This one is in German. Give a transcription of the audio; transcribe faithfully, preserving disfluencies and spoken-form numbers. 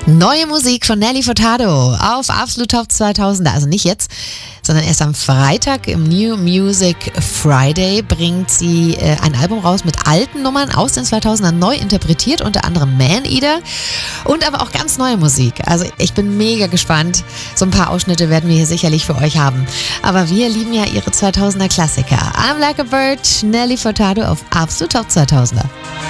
Neue Musik von Nelly Furtado auf Absolut Top zweitausender. Also nicht jetzt, sondern erst am Freitag im New Music Friday bringt sie äh, ein Album raus mit alten Nummern aus den zweitausendern neu interpretiert, unter anderem Man Eater und aber auch ganz neue Musik. Also ich bin mega gespannt. So ein paar Ausschnitte werden wir hier sicherlich für euch haben. Aber wir lieben ja ihre zweitausender Klassiker. I'm Like a Bird, Nelly Furtado auf Absolut Top zweitausender.